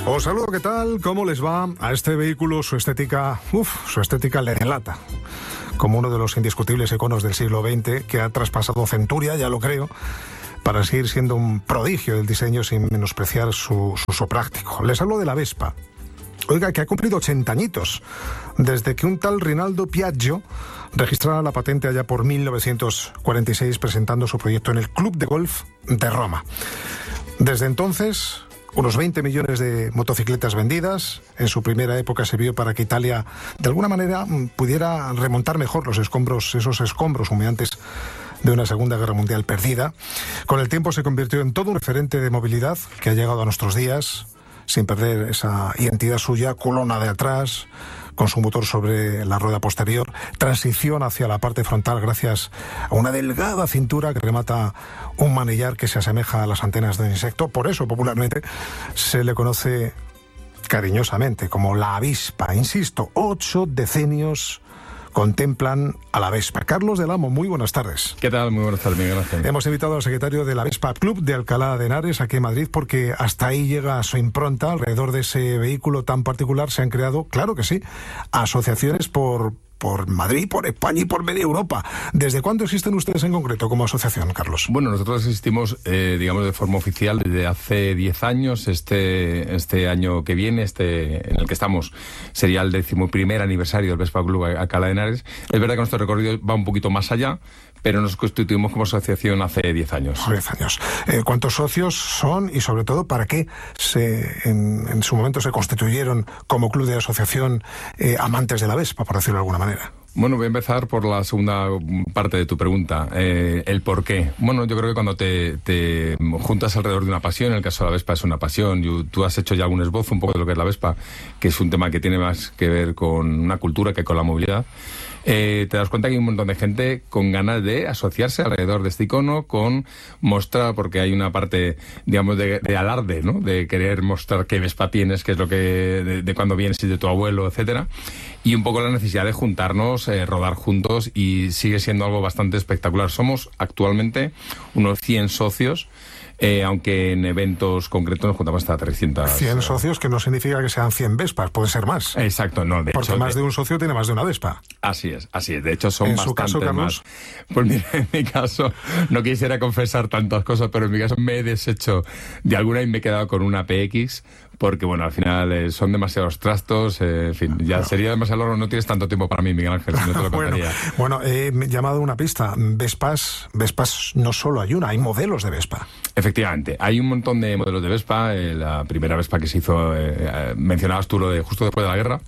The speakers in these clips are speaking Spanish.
Os saludo, ¿qué tal? ¿Cómo les va? A este vehículo su estética le delata. Como uno de los indiscutibles iconos del siglo XX, que ha traspasado centuria, ya lo creo, para seguir siendo un prodigio del diseño sin menospreciar su uso práctico. Les hablo de la Vespa. Oiga, que ha cumplido 80 añitos, desde que un tal Rinaldo Piaggio registrara la patente allá por 1946, presentando su proyecto en el Club de Golf de Roma. Desde entonces, unos 20 millones de motocicletas vendidas. En su primera época sirvió para que Italia, de alguna manera, pudiera remontar mejor esos escombros humeantes de una Segunda Guerra Mundial perdida. Con el tiempo se convirtió en todo un referente de movilidad que ha llegado a nuestros días, sin perder esa identidad suya, colona de atrás, con su motor sobre la rueda posterior, transición hacia la parte frontal gracias a una delgada cintura que remata un manillar que se asemeja a las antenas de un insecto. Por eso, popularmente, se le conoce cariñosamente como la avispa. Insisto, 8 decenios contemplan a la Vespa. Carlos del Amo, muy buenas tardes. ¿Qué tal? Muy buenas tardes, Miguel Ángel. Hemos invitado al secretario de la Vespa Club de Alcalá de Henares, aquí en Madrid, porque hasta ahí llega su impronta. Alrededor de ese vehículo tan particular se han creado, claro que sí, asociaciones por Madrid, por España y por media Europa. ¿Desde cuándo existen ustedes en concreto como asociación, Carlos? Bueno, nosotros existimos, digamos, de forma oficial desde hace 10 años. Este año que viene, en el que estamos, sería el 11º aniversario del Vespa Club Alcalá de Henares. Es verdad que nuestro recorrido va un poquito más allá, pero nos constituimos como asociación hace 10 años. 10 años. ¿Cuántos socios son y, sobre todo, para qué en su momento se constituyeron como club de asociación amantes de la Vespa, por decirlo de alguna manera? Bueno, voy a empezar por la segunda parte de tu pregunta, el por qué. Bueno, yo creo que cuando te juntas alrededor de una pasión, en el caso de la Vespa es una pasión, tú has hecho ya algún esbozo un poco de lo que es la Vespa, que es un tema que tiene más que ver con una cultura que con la movilidad. Te das cuenta que hay un montón de gente con ganas de asociarse alrededor de este icono, con mostrar, porque hay una parte, digamos, de alarde, ¿no? De querer mostrar qué Vespa tienes, qué es lo que de cuando vienes y de tu abuelo, etcétera. Y un poco la necesidad de juntarnos, rodar juntos, y sigue siendo algo bastante espectacular. Somos actualmente unos 100 socios. Aunque en eventos concretos nos juntamos hasta 300. 100 socios, que no significa que sean 100 Vespas, puede ser más. Exacto, no, de porque hecho, más de un socio tiene más de una Vespa. Así es. De hecho, son bastantes. ¿En su caso, Carlos? Más. Pues mira, en mi caso, no quisiera confesar tantas cosas, pero en mi caso me he deshecho de alguna y me he quedado con una PX, porque bueno, al final son demasiados trastos, en fin, ya sería demasiado largo. No tienes tanto tiempo para mí, Miguel Ángel, no te lo contaría. Bueno, he llamado una pista. Vespas no solo hay una, hay modelos de Vespa. Efectivamente, hay un montón de modelos de Vespa. La primera Vespa que se hizo, mencionabas tú lo de justo después de la guerra,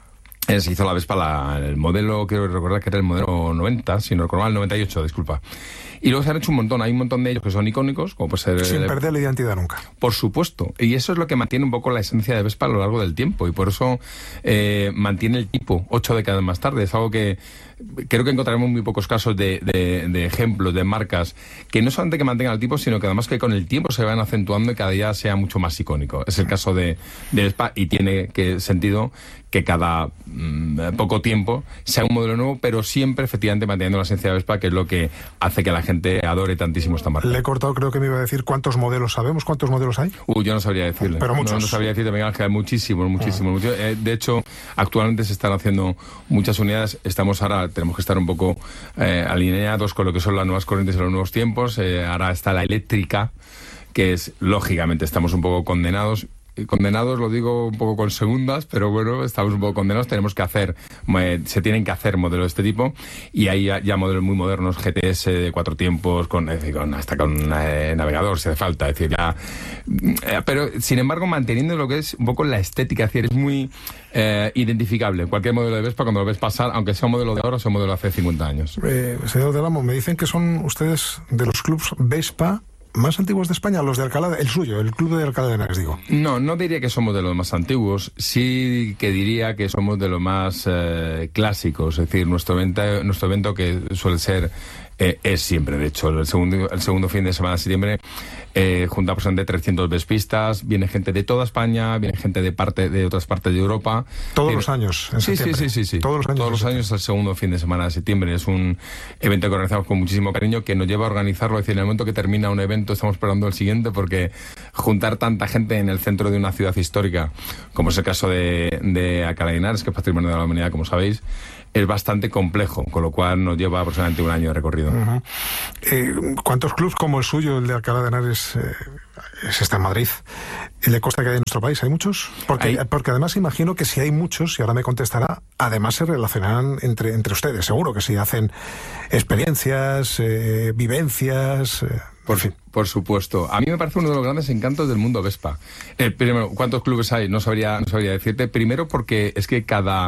se hizo la Vespa, el modelo, quiero recordar que era el modelo 90, si no recuerdo mal, el 98, disculpa. Y luego se han hecho un montón, hay un montón de ellos que son icónicos, como puede ser... Sin perder la identidad nunca. Por supuesto, y eso es lo que mantiene un poco la esencia de Vespa a lo largo del tiempo, y por eso mantiene el tipo 8 décadas más tarde. Es algo que creo que encontraremos muy pocos casos de ejemplos, de marcas, que no solamente que mantengan el tipo, sino que además que con el tiempo se van acentuando y cada día sea mucho más icónico. Es el caso de Vespa, y tiene sentido que cada poco tiempo sea un modelo nuevo, pero siempre efectivamente manteniendo la esencia de Vespa, que es lo que hace que la gente adore tantísimo esta marca. Le he cortado, creo que me iba a decir cuántos modelos sabemos, cuántos modelos hay. Yo no sabría decirle. Pero muchos. No sabría decirle, Miguel Ángel, muchísimos. De hecho, actualmente se están haciendo muchas unidades. Tenemos que estar un poco alineados con lo que son las nuevas corrientes y los nuevos tiempos. Ahora está la eléctrica, que es, lógicamente, estamos un poco condenados. Condenados, lo digo un poco con segundas, pero bueno, estamos un poco condenados. Se tienen que hacer modelos de este tipo, y hay ya modelos muy modernos, GTS de 4 tiempos, hasta con navegador si hace falta, es decir, ya. Pero sin embargo, manteniendo lo que es un poco la estética, es decir, es muy identificable. Cualquier modelo de Vespa, cuando lo ves pasar, aunque sea un modelo de ahora o sea un modelo de hace 50 años. Señor del Amo, me dicen que son ustedes de los clubs Vespa más antiguos de España, los de Alcalá, el suyo, el club de Alcalá de Henares, digo. No diría que somos de los más antiguos, sí que diría que somos de los más clásicos, es decir, nuestro evento que suele ser, es siempre, de hecho, el segundo fin de semana de septiembre, juntamos de 300 vespistas, viene gente de toda España, viene gente de otras partes de Europa. Todos los años, en septiembre. Sí. Todos los años el segundo fin de semana de septiembre. Es un evento que organizamos con muchísimo cariño, que nos lleva a organizarlo, es decir, en el momento que termina un evento estamos esperando el siguiente, porque juntar tanta gente en el centro de una ciudad histórica, como es el caso de Alcalá de Henares, que es Patrimonio de la Humanidad, como sabéis, es bastante complejo, con lo cual nos lleva aproximadamente un año de recorrido. ¿Cuántos clubs como el suyo, el de Alcalá de Henares, está en Madrid, le consta que hay en nuestro país? ¿Hay muchos? Porque además imagino que si hay muchos, y ahora me contestará, además se relacionarán entre ustedes, seguro que sí, hacen experiencias, vivencias... Por supuesto. A mí me parece uno de los grandes encantos del mundo Vespa. Primero, ¿cuántos clubes hay? No sabría decirte. Primero porque es que cada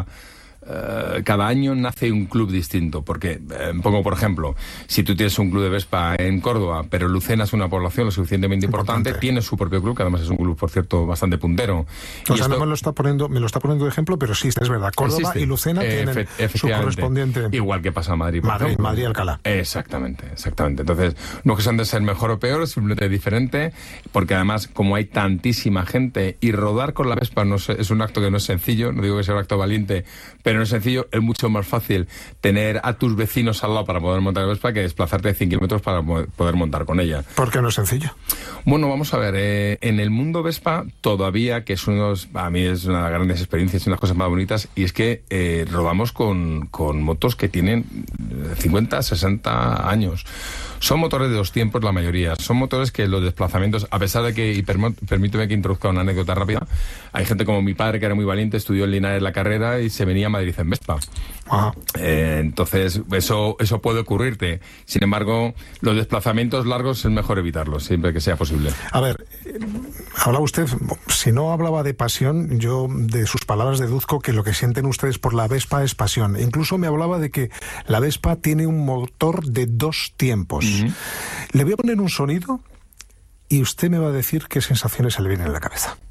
año nace un club distinto, porque pongo por ejemplo, si tú tienes un club de Vespa en Córdoba, pero Lucena es una población lo suficientemente importante, tiene su propio club, que además es un club, por cierto, bastante puntero. O sea, no me lo está poniendo de ejemplo, pero sí, es verdad, Córdoba y Lucena tienen su correspondiente. Igual que pasa en Madrid. Madrid, Alcalá. Exactamente. Entonces, no es que sean de ser mejor o peor, es simplemente diferente, porque además, como hay tantísima gente, y rodar con la Vespa es un acto que no es sencillo, no digo que sea un acto valiente, pero no es sencillo, es mucho más fácil tener a tus vecinos al lado para poder montar la Vespa que desplazarte 100 kilómetros para poder montar con ella. ¿Por qué no es sencillo? Bueno, vamos a ver, en el mundo Vespa todavía, que es a mí es una de las grandes experiencias y una de las cosas más bonitas, y es que rodamos con motos que tienen 50, 60 años. Son motores de 2 tiempos la mayoría. Son motores que los desplazamientos, a pesar de que, y permíteme que introduzca una anécdota rápida, hay gente como mi padre que era muy valiente, estudió en Linares la carrera y se venía a Madrid en Vespa. Entonces, eso puede ocurrirte. Sin embargo, los desplazamientos largos es mejor evitarlos, siempre que sea posible. A ver, hablaba usted, si no hablaba de pasión, yo de sus palabras deduzco que lo que sienten ustedes por la Vespa es pasión. Incluso me hablaba de que la Vespa tiene un motor de 2 tiempos. Le voy a poner un sonido y usted me va a decir qué sensaciones se le vienen en la cabeza.